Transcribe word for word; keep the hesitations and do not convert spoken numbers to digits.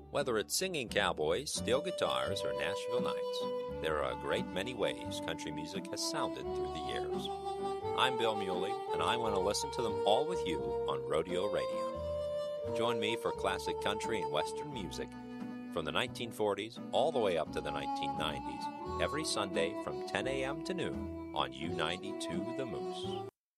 Whether it's singing cowboys, steel guitars, or Nashville Nights, there are a great many ways country music has sounded through the years. I'm Bill Muley, and I want to listen to them all with you on Rodeo Radio. Join me for classic country and western music from the nineteen forties all the way up to the nineteen nineties, every Sunday from ten a.m. to noon on U ninety-two The Moose.